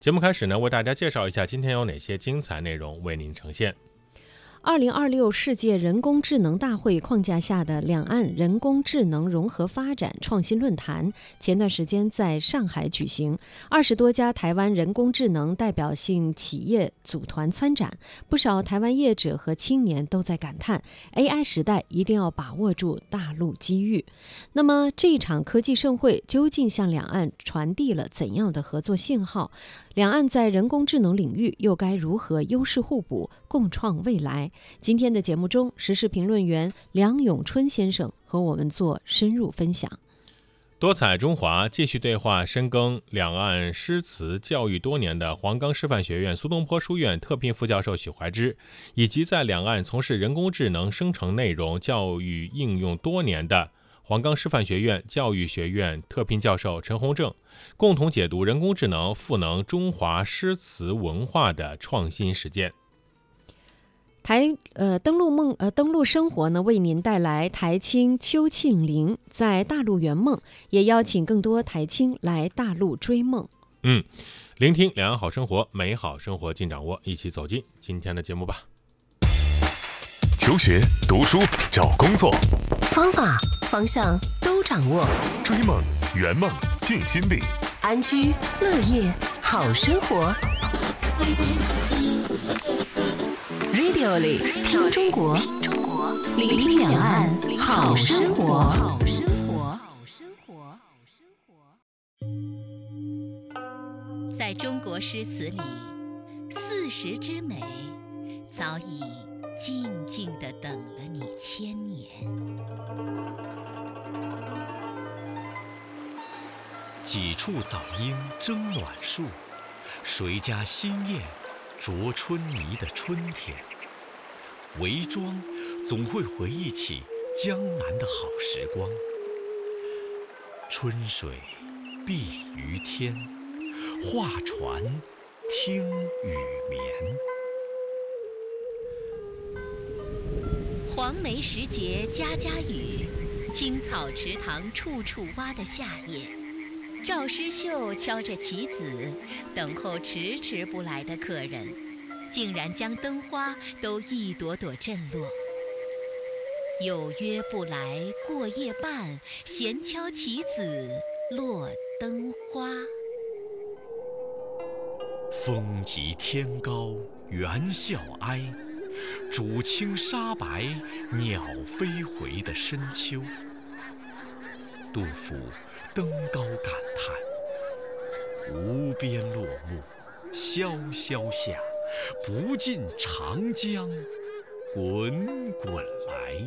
节目开始呢，为大家介绍一下今天有哪些精彩内容为您呈现。 2026世界人工智能大会框架下的两岸人工智能融合发展创新论坛前段时间在上海举行，20多家台湾人工智能代表性企业组团参展，不少台湾业者和青年都在感叹 AI 时代一定要把握住大陆机遇。那么这一场科技盛会究竟向两岸传递了怎样的合作信号？两岸在人工智能领域又该如何优势互补，共创未来？今天的节目中，时事评论员梁永春先生和我们做深入分享。 多彩中华继续对话深耕两岸诗词教育多年的黄冈师范学院苏东坡书院特聘副教授许怀之，以及在两岸从事人工智能生成内容教育应用多年的黄冈师范学院教育学院特聘教授陈洪正，共同解读人工智能赋能中华诗词文化的创新实践。 登陆生活呢，为您带来台青邱庆龄在大陆圆梦，也邀请更多台青来大陆追梦。 聆听两岸好生活，美好生活尽掌握，一起走进今天的节目吧。 求学、读书、找工作， 方法、方向都掌握， 追梦、圆梦、尽心力， 安居乐业好生活。Radio 里听中国，聆听两岸好生活。 在中国诗词里，40之美早已静静地等了你1000年。 几处早莺争暖树，谁家新燕啄春泥的春天。韦庄总会回忆起江南的好时光，春水碧于天，画船听雨眠。 黄梅时节家家雨，青草池塘处处蛙的夏夜，赵诗绣敲着棋子，等候迟迟不来的客人，竟然将灯花都一朵朵震落。有约不来过夜半，闲敲棋子落灯花。 风急天高猿啸哀，渚清沙白鸟飞回的深秋。杜甫登高感叹：无边落木萧萧下，不尽长江滚滚来。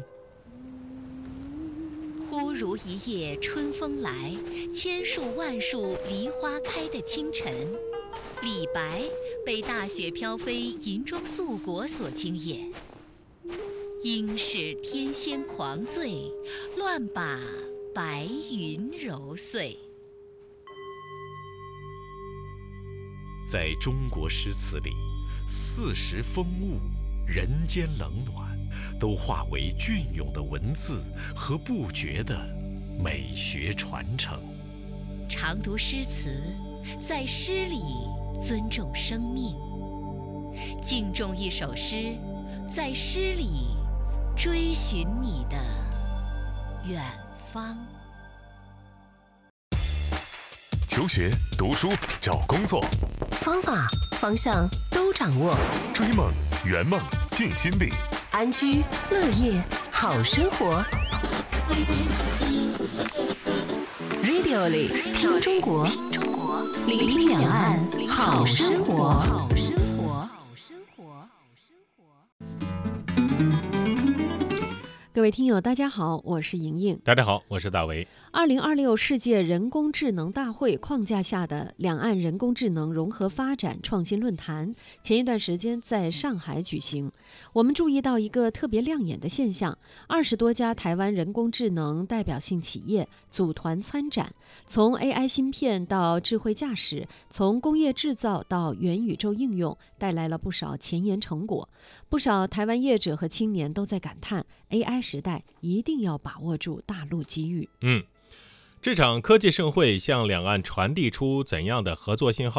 忽如一夜春风来，千树万树梨花开的清晨，李白被大雪飘飞银装素裹所惊艳。应是天仙狂醉，乱把白云揉碎。 在中国诗词里，40风物、人间冷暖，都化为隽永的文字和不绝的美学传承。 常读诗词，在诗里尊重生命；敬重一首诗，在诗里追寻你的远方。 求学、读书、找工作， 方法、方向都掌握， 追梦、圆梦、尽心力， 安居乐业好生活。Radio 里听中国，聆听两岸好生活。 各位听友大家好，我是莹莹。 大家好，我是大为。 2026世界人工智能大会框架下的两岸人工智能融合发展创新论坛前一段时间在上海举行。我们注意到一个特别亮眼的现象，20多家台湾人工智能代表性企业组团参展，从 AI 芯片到智慧驾驶，从工业制造到元宇宙应用，带来了不少前沿成果。不少台湾业者和青年都在感叹 AI 时代一定要把握住大陆机遇。这场科技盛会向两岸传递出怎样的合作信号？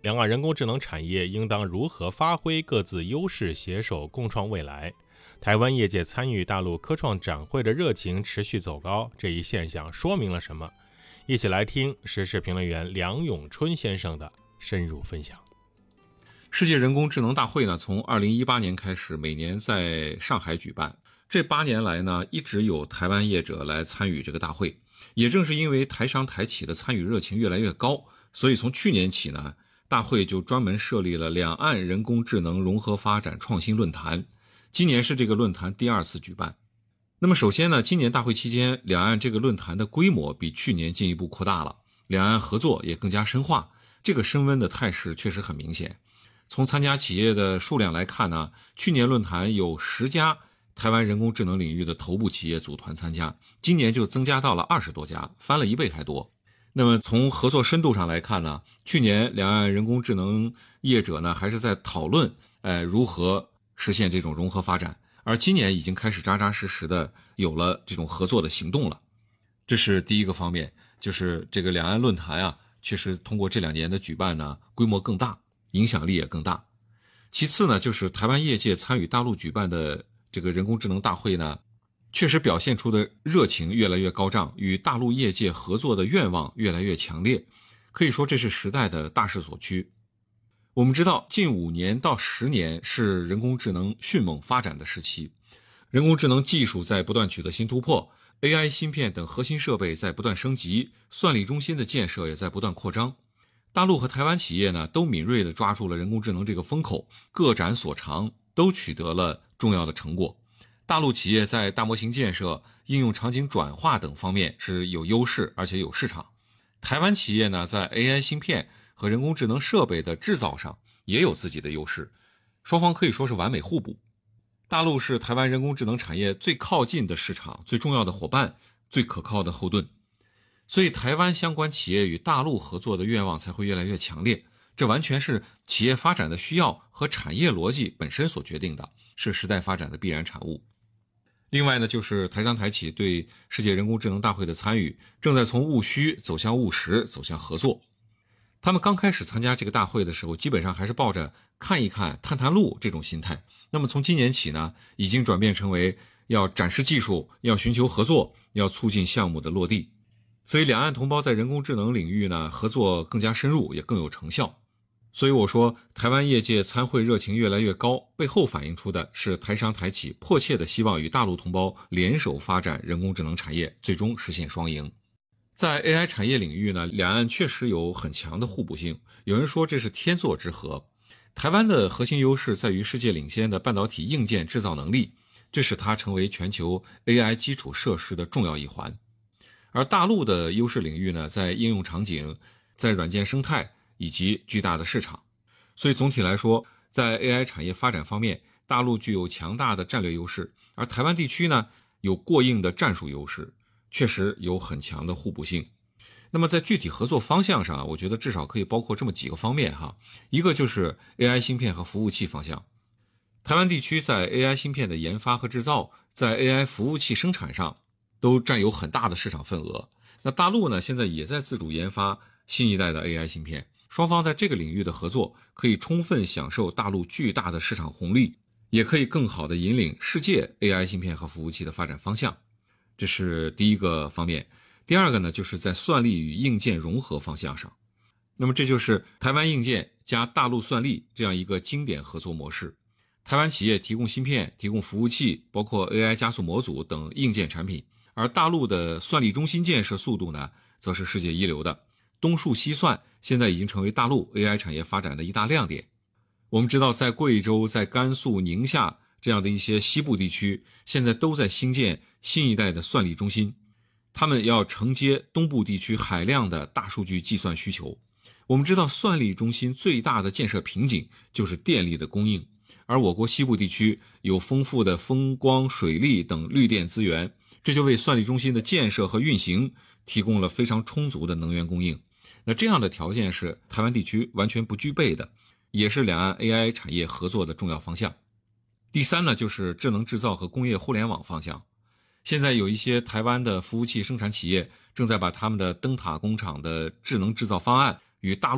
两岸人工智能产业应当如何发挥各自优势，携手共创未来。台湾业界参与大陆科创展会的热情持续走高，这一现象说明了什么？一起来听时事评论员梁永春先生的深入分享。 世界人工智能大会呢，从2018年开始，每年在上海举办。这8年来呢，一直有台湾业者来参与这个大会。也正是因为台商台企的参与热情越来越高，所以从去年起呢，大会就专门设立了两岸人工智能融合发展创新论坛。今年是这个论坛第2次举办。那么首先呢，今年大会期间，两岸这个论坛的规模比去年进一步扩大了，两岸合作也更加深化，这个升温的态势确实很明显。从参加企业的数量来看呢，去年论坛有10家台湾人工智能领域的头部企业组团参加，今年就增加到了20多家，翻了1倍还多。那么从合作深度上来看呢，去年两岸人工智能业者呢还是在讨论如何实现这种融合发展，而今年已经开始扎扎实实的有了这种合作的行动了。这是第一个方面，就是这个两岸论坛啊，确实通过这2年的举办呢，规模更大，影响力也更大。其次呢，就是台湾业界参与大陆举办的这个人工智能大会呢，确实表现出的热情越来越高涨，与大陆业界合作的愿望越来越强烈，可以说这是时代的大势所趋。我们知道，近5年到10年是人工智能迅猛发展的时期，人工智能技术在不断取得新突破， AI 芯片等核心设备在不断升级，算力中心的建设也在不断扩张。大陆和台湾企业呢，都敏锐地抓住了人工智能这个风口，各展所长，都取得了重要的成果。大陆企业在大模型建设、应用场景转化等方面是有优势，而且有市场。台湾企业呢，在 AI 芯片和人工智能设备的制造上也有自己的优势，双方可以说是完美互补。大陆是台湾人工智能产业最靠近的市场、最重要的伙伴、最可靠的后盾，所以台湾相关企业与大陆合作的愿望才会越来越强烈。这完全是企业发展的需要和产业逻辑本身所决定的，是时代发展的必然产物。另外呢，就是台商台企对世界人工智能大会的参与，正在从务虚走向务实，走向合作。他们刚开始参加这个大会的时候，基本上还是抱着看一看、探探路这种心态。那么从今年起呢，已经转变成为要展示技术，要寻求合作，要促进项目的落地。所以两岸同胞在人工智能领域呢，合作更加深入，也更有成效。所以我说，台湾业界参会热情越来越高，背后反映出的是台商台企迫切的希望与大陆同胞联手发展人工智能产业，最终实现双赢。在 AI 产业领域呢，两岸确实有很强的互补性，有人说这是天作之合。台湾的核心优势在于世界领先的半导体硬件制造能力，这使它成为全球 AI 基础设施的重要一环。而大陆的优势领域呢，在应用场景、在软件生态以及巨大的市场。所以总体来说，在 AI 产业发展方面，大陆具有强大的战略优势，而台湾地区呢，有过硬的战术优势，确实有很强的互补性。那么在具体合作方向上，我觉得至少可以包括这么几个方面哈。一个就是 AI 芯片和服务器方向。台湾地区在 AI 芯片的研发和制造，在 AI 服务器生产上都占有很大的市场份额。那大陆呢，现在也在自主研发新一代的 AI 芯片，双方在这个领域的合作可以充分享受大陆巨大的市场红利，也可以更好地引领世界 AI 芯片和服务器的发展方向。这是第一个方面。第二个呢，就是在算力与硬件融合方向上。那么这就是台湾硬件加大陆算力这样一个经典合作模式。台湾企业提供芯片、提供服务器，包括 AI 加速模组等硬件产品，而大陆的算力中心建设速度呢，则是世界一流的。东数西算现在已经成为大陆 AI 产业发展的一大亮点。我们知道，在贵州、在甘肃、宁夏这样的一些西部地区，现在都在兴建新一代的算力中心，他们要承接东部地区海量的大数据计算需求。我们知道，算力中心最大的建设瓶颈就是电力的供应，而我国西部地区有丰富的风光、水利等绿电资源，这就为算力中心的建设和运行提供了非常充足的能源供应。那这样的条件是台湾地区完全不具备的，也是两岸 AI 产业合作的重要方向。第三呢，就是智能制造和工业互联网方向。现在有一些台湾的服务器生产企业正在把他们的灯塔工厂的智能制造方案与大陆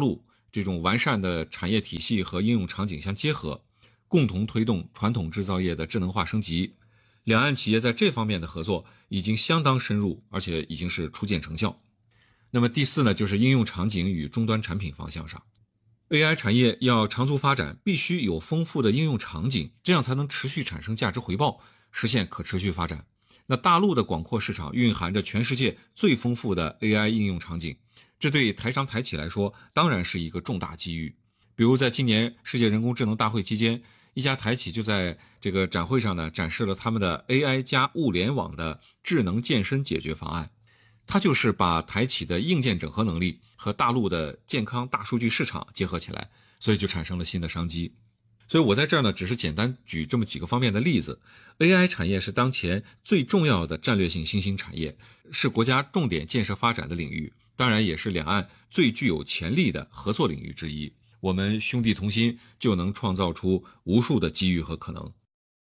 这种完善的产业体系和应用场景相结合，共同推动传统制造业的智能化升级。两岸企业在这方面的合作已经相当深入，而且已经是初见成效。那么第四呢，就是应用场景与终端产品方向上。AI 产业要长足发展，必须有丰富的应用场景，这样才能持续产生价值回报，实现可持续发展。那大陆的广阔市场蕴含着全世界最丰富的 AI 应用场景，这对台商台企来说当然是一个重大机遇。比如在今年世界人工智能大会期间，一家台企就在这个展会上呢展示了他们的 AI 加物联网的智能健身解决方案。它就是把台企的硬件整合能力和大陆的健康大数据市场结合起来，所以就产生了新的商机。所以我在这儿呢，只是简单举这么几个方面的例子。AI 产业是当前最重要的战略性新兴产业，是国家重点建设发展的领域，当然也是两岸最具有潜力的合作领域之一。我们兄弟同心，就能创造出无数的机遇和可能。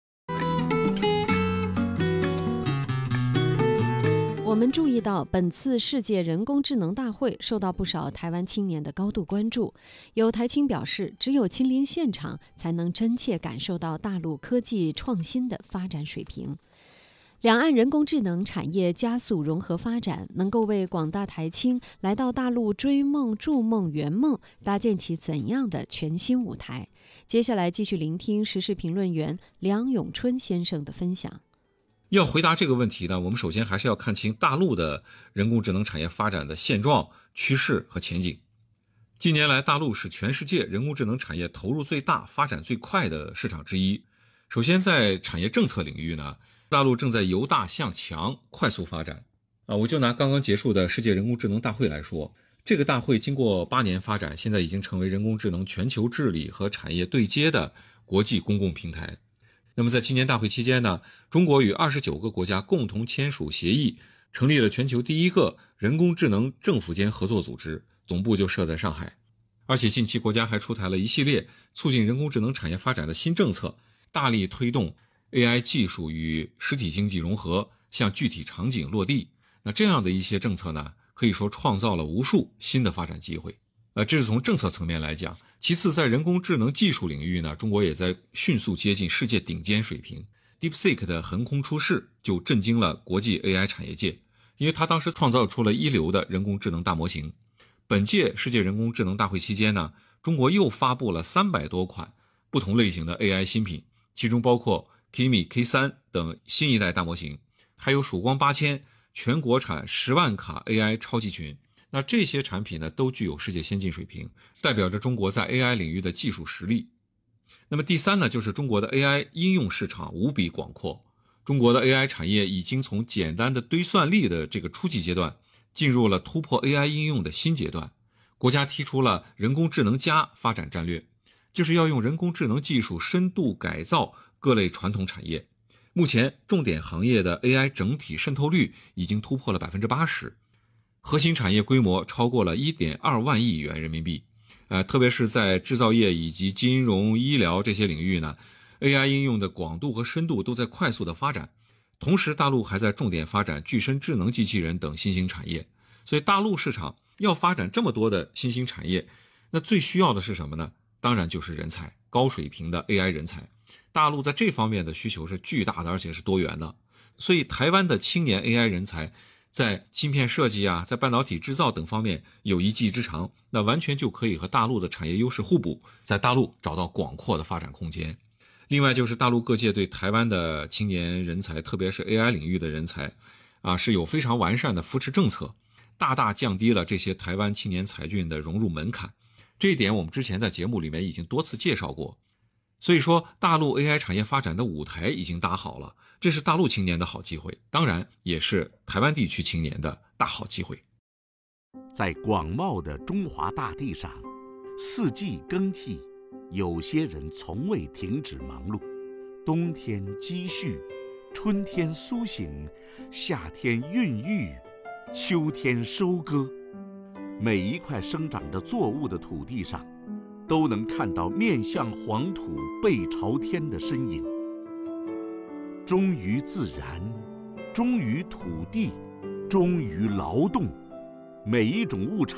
我们注意到，本次世界人工智能大会受到不少台湾青年的高度关注。有台青表示，只有亲临现场，才能真切感受到大陆科技创新的发展水平。两岸人工智能产业加速融合发展，能够为广大台青来到大陆追梦、筑梦、圆梦搭建起怎样的全新舞台？接下来继续聆听时事评论员梁永春先生的分享。 要回答这个问题呢，我们首先还是要看清大陆的人工智能产业发展的现状、趋势和前景。近年来，大陆是全世界人工智能产业投入最大、发展最快的市场之一。首先，在产业政策领域呢，大陆正在由大向强快速发展。我就拿刚刚结束的世界人工智能大会来说，这个大会经过8年发展，现在已经成为人工智能全球治理和产业对接的国际公共平台。那么在今年大会期间呢，中国与29个国家共同签署协议，成立了全球第一个人工智能政府间合作组织，总部就设在上海。而且近期国家还出台了一系列促进人工智能产业发展的新政策，大力推动 AI 技术与实体经济融合，向具体场景落地。那这样的一些政策呢，可以说创造了无数新的发展机会。这是从政策层面来讲。其次，在人工智能技术领域呢，中国也在迅速接近世界顶尖水平。DeepSeek 的横空出世就震惊了国际 AI 产业界，因为它当时创造出了一流的人工智能大模型。本届世界人工智能大会期间呢，中国又发布了300多款不同类型的 AI 新品，其中包括 Kimi K3 等新一代大模型，还有曙光8000全国产10万卡 AI 超级群。那这些产品呢，都具有世界先进水平，代表着中国在 AI 领域的技术实力。那么第三呢，就是中国的 AI 应用市场无比广阔。中国的 AI 产业已经从简单的堆算力的这个初级阶段，进入了突破 AI 应用的新阶段。国家提出了人工智能+发展战略，就是要用人工智能技术深度改造各类传统产业。目前重点行业的 AI 整体渗透率已经突破了80%。核心产业规模超过了1.2万亿元人民币，特别是在制造业以及金融、医疗这些领域呢 ，AI 应用的广度和深度都在快速的发展。同时，大陆还在重点发展具身智能机器人等新兴产业。所以，大陆市场要发展这么多的新兴产业，那最需要的是什么呢？当然就是人才，高水平的 AI 人才。大陆在这方面的需求是巨大的，而且是多元的。所以，台湾的青年 AI 人才在芯片设计在半导体制造等方面有一技之长，那完全就可以和大陆的产业优势互补，在大陆找到广阔的发展空间。另外就是大陆各界对台湾的青年人才，特别是 AI 领域的人才是有非常完善的扶持政策，大大降低了这些台湾青年才俊的融入门槛。这一点我们之前在节目里面已经多次介绍过。所以说，大陆 AI 产业发展的舞台已经搭好了，这是大陆青年的好机会，当然也是台湾地区青年的大好机会。 在广袤的中华大地上，四季更替，有些人从未停止忙碌。冬天积蓄，春天苏醒，夏天孕育，秋天收割。每一块生长着作物的土地上，都能看到面向黄土背朝天的身影。忠于自然，忠于土地，忠于劳动，每一种物产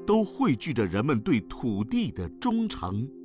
都汇聚着人们对土地的忠诚